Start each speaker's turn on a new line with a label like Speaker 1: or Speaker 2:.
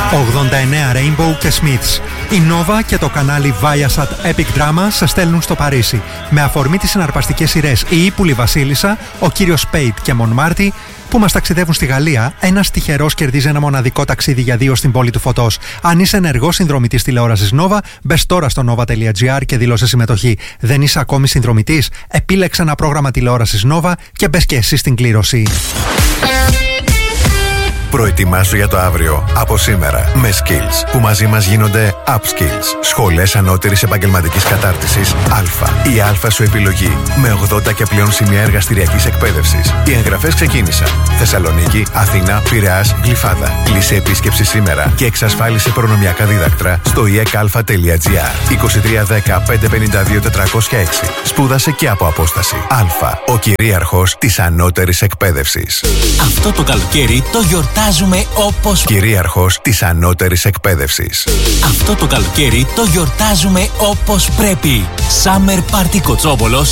Speaker 1: 89 Rainbow και Smiths. Η Nova και το κανάλι Viasat Epic Drama σε στέλνουν στο Παρίσι. Με αφορμή τις συναρπαστικές σειρές Η Ύπουλη Βασίλισσα, Ο κύριος Σπέιτ και Μον Μάρτι, που μας ταξιδεύουν στη Γαλλία, ένας τυχερός κερδίζει ένα μοναδικό ταξίδι για 2 στην πόλη του φωτός. Αν είσαι ενεργός συνδρομητής τηλεόρασης Nova, μπες τώρα στο nova.gr και δήλωσε συμμετοχή. Δεν είσαι ακόμη συνδρομητής? Επίλεξε ένα πρόγραμμα τηλεόρασης Nova και μπες και εσύ στην κλήρωση.
Speaker 2: Προετοιμάσου για το αύριο από σήμερα με Skills, που μαζί μας γίνονται Upskills. Σχολές ανώτερης επαγγελματικής κατάρτισης Α. Η Α σου επιλογή. Με 80 και πλέον σημεία εργαστηριακής εκπαίδευσης. Οι εγγραφές ξεκίνησαν. Θεσσαλονίκη, Αθήνα, Πειραιάς, Γλυφάδα. Κλείσε επίσκεψη σήμερα και εξασφάλισε προνομιακά δίδακτρα στο ekalfa.gr. 2310 552 406. Σπούδασε και από απόσταση. Α. Ο κυρίαρχος της ανώτερης εκπαίδευσης.
Speaker 3: Αυτό το καλοκαίρι το γιορτάζουμε όπως...
Speaker 2: Κυρίαρχος της ανώτερης εκπαίδευσης.
Speaker 3: Αυτό το καλοκαίρι το γιορτάζουμε όπως πρέπει. Summer Party Κοτσόβολος